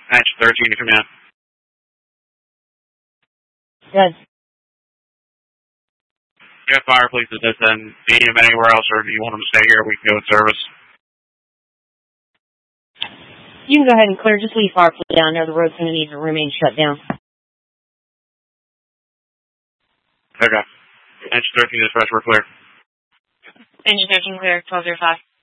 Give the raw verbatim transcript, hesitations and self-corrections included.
Engine thirteen, you come in. Good. You have fire, please, at this end. Do you need them anywhere else, or do you want them to stay here? We can go in service. You can go ahead and clear. Just leave Firefly down there. The road's going to need to remain shut down. Okay. Engine thirteen, dispatch, we're clear. Engine thirteen clear, twelve oh five.